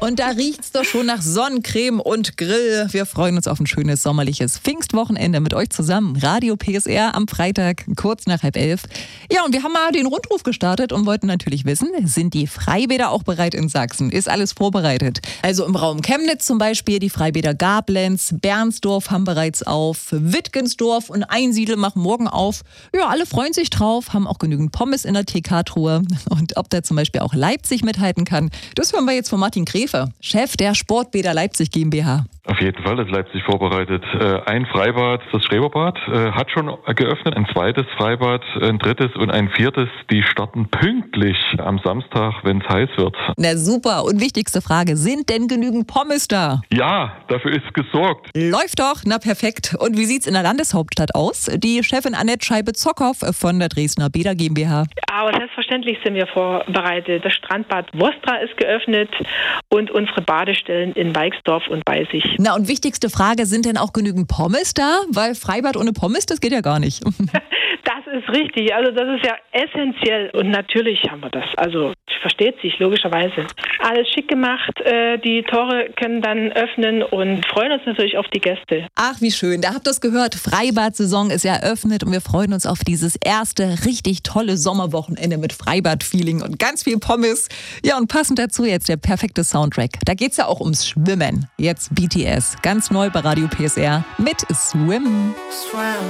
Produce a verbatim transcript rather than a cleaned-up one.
Und da riecht's doch schon nach Sonnencreme und Grill. Wir freuen uns auf ein schönes sommerliches Pfingstwochenende mit euch zusammen. Radio P S R am Freitag, kurz nach halb elf. Ja, und wir haben mal den Rundruf gestartet und wollten natürlich wissen, sind die Freibäder auch bereit in Sachsen? Ist alles vorbereitet? Also im Raum Chemnitz zum Beispiel, die Freibäder Gablenz, Bernsdorf haben bereits auf, Wittgensdorf und Einsiedel machen morgen auf. Ja, alle freuen sich drauf, haben auch genügend Pommes in der T K-Truhe. Und ob da zum Beispiel auch Leipzig mithalten kann, das hören wir jetzt von Martin Gräfe, Chef der Sportbäder Leipzig GmbH. Auf jeden Fall ist Leipzig vorbereitet. Ein Freibad, das Schreberbad, hat schon geöffnet. Ein zweites Freibad, ein drittes und ein viertes, die starten pünktlich am Samstag, wenn es heiß wird. Na super. Und wichtigste Frage, sind denn genügend Pommes da? Ja, dafür ist gesorgt. Läuft doch, na perfekt. Und wie sieht's in der Landeshauptstadt aus? Die Chefin Annette Scheibe-Zockhoff von der Dresdner Bäder GmbH. Aber selbstverständlich sind wir vorbereitet. Das Strandbad Wostra ist geöffnet und unsere Badestellen in Weixdorf und Beisig. Na und wichtigste Frage, sind denn auch genügend Pommes da? Weil Freibad ohne Pommes, das geht ja gar nicht. Das ist richtig, also das ist ja essentiell und natürlich haben wir das, also versteht sich logischerweise. Alles schick gemacht, die Tore können dann öffnen und freuen uns natürlich auf die Gäste. Ach wie schön, da habt ihr es gehört, Freibad-Saison ist eröffnet und wir freuen uns auf dieses erste richtig tolle Sommerwochenende mit Freibad-Feeling und ganz viel Pommes. Ja und passend dazu jetzt der perfekte Soundtrack, da geht's ja auch ums Schwimmen. Jetzt B T S, ganz neu bei Radio P S R mit Swim. Swim.